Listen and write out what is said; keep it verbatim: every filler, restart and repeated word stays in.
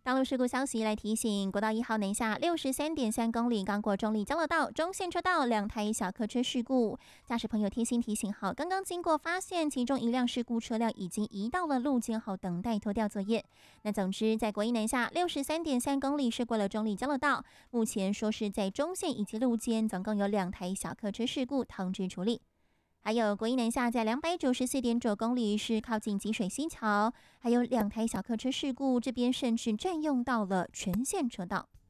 道路事故消息来提醒，国道一号南下六十三点三公里，刚过中立交流道中线车道两台小客车事故，驾驶朋友贴心提醒好，刚刚经过发现其中一辆事故车辆已经移到了路肩后等待拖吊作业。那总之，在国一南下六十三点三公里是过了中立交流道，目前说是在中线以及路肩总共有两台小客车事故通知处理。还有国一南下在两百九十四点九公里是靠近集水溪桥，还有两台小客车事故，这边甚至占用到了全线车道。